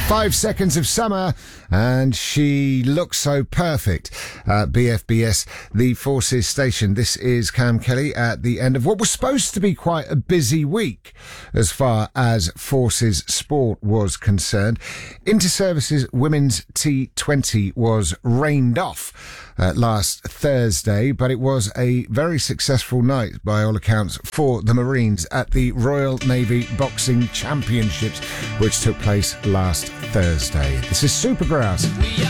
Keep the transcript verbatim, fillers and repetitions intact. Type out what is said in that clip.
Five Seconds of Summer, and she looks so perfect. Uh, B F B S, the Forces station. This is Cam Kelly at the end of what was supposed to be quite a busy week as far as Forces sport was concerned. Inter-Services Women's T twenty was rained off uh, last Thursday, but it was a very successful night by all accounts for the Marines at the Royal Navy Boxing Championships, which took place last Thursday. This is Supergrass.